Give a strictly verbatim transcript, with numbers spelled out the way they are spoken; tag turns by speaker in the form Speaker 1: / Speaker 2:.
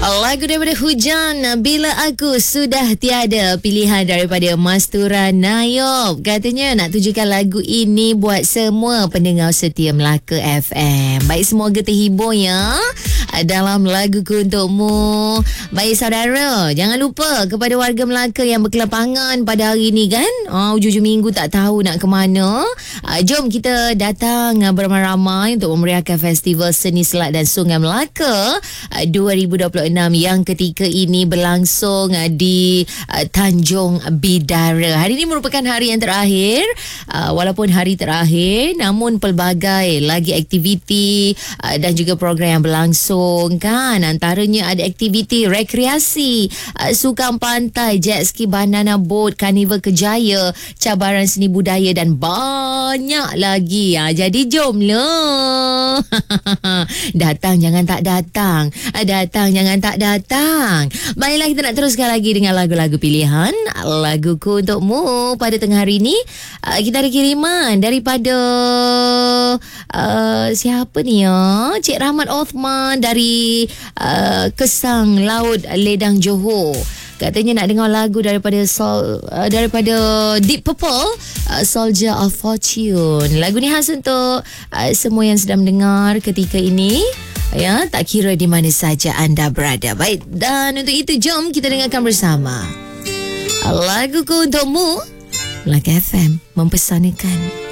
Speaker 1: Lagu daripada Hujan, Bila Aku Sudah Tiada, pilihan daripada Mastura Nayop. Katanya nak tujukan lagu ini buat semua pendengar setia Melaka F M. Baik, semoga terhibur ya dalam laguku untukmu. Baik saudara, jangan lupa kepada warga Melaka yang berkelapangan pada hari ini kan, oh, hujung-hujung minggu tak tahu nak ke mana. uh, Jom kita datang uh, beramai-ramai untuk memeriahkan Festival Seni Selat dan Sungai Melaka uh, dua ribu dua puluh enam yang ketika ini berlangsung uh, di uh, Tanjung Bidara. Hari ini merupakan hari yang terakhir. uh, Walaupun hari terakhir, namun pelbagai lagi aktiviti uh, dan juga program yang berlangsung kan. Antaranya ada aktiviti rekreasi, uh, sukan pantai, jet ski, banana boat, karnival kejaya, cabaran seni budaya dan banyak lagi. Ha, jadi jomlah. Datang jangan tak datang. Datang jangan tak datang. Baiklah, kita nak teruskan lagi dengan lagu-lagu pilihan laguku untukmu pada tengah hari ini. Uh, kita ada kiriman daripada uh, siapa ni ya? Cik Rahmat Othman dari uh, Kesang Laut Ledang Johor. Katanya nak dengar lagu daripada Sol, uh, daripada Deep Purple, uh, Soldier of Fortune. Lagu ni khas untuk uh, semua yang sedang mendengar ketika ini, ya, tak kira di mana saja anda berada. Baik, dan untuk itu jom kita dengarkan bersama laguku untukmu. Melaka F M mempersanakan.